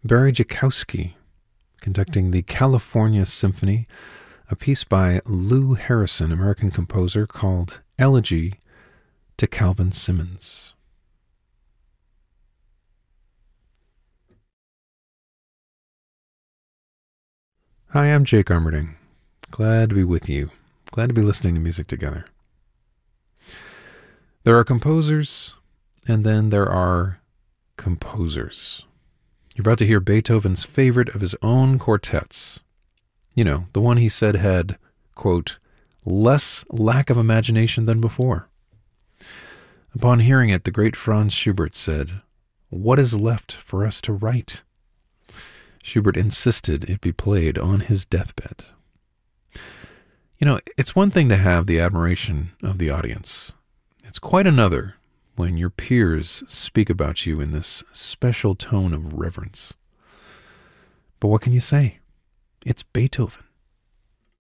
Barry Jakowski conducting the California Symphony, a piece by Lou Harrison, American composer, called Elegy to Calvin Simmons. Hi, I'm Jake Armerding. Glad to be with you. Glad to be listening to music together. There are composers, and then there are composers. You're about to hear Beethoven's favorite of his own quartets. You know, the one he said had, quote, less lack of imagination than before. Upon hearing it, the great Franz Schubert said, "What is left for us to write?" Schubert insisted it be played on his deathbed. You know, it's one thing to have the admiration of the audience. It's quite another when your peers speak about you in this special tone of reverence. But what can you say? It's Beethoven.